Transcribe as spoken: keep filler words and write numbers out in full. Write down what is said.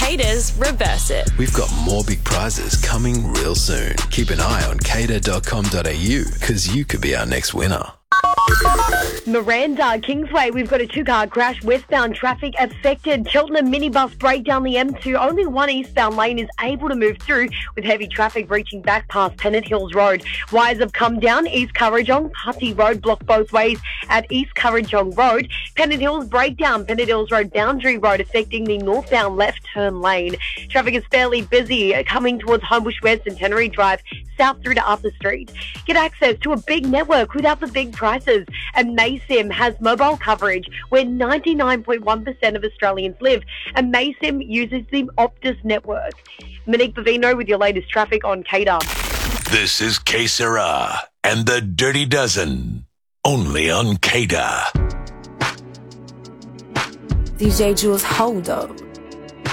Cater's Reverse It. We've got more big prizes coming real soon. Keep an eye on cater dot com dot a u because you could be our next winner. Miranda, Kingsway, we've got a two-car crash. Westbound traffic affected. Cheltenham minibus break down the M two. Only one eastbound lane is able to move through with heavy traffic reaching back past Pennant Hills Road. Wires have come down. East Currajong, Putty Road blocked both ways at East Currajong Road. Pennant Hills breakdown. Pennant Hills Road Boundary Road affecting the northbound left turn lane. Traffic is fairly busy coming towards Homebush West Centenary Drive, south through to Upper Street. Get access to a big network without the big prices. And Maysim has mobile coverage where ninety-nine point one percent of Australians live. And Maysim uses the Optus network. Monique Bavino with your latest traffic on Cater. This is Que Sera and the Dirty Dozen. Only on Cater. D J Jules, hold up.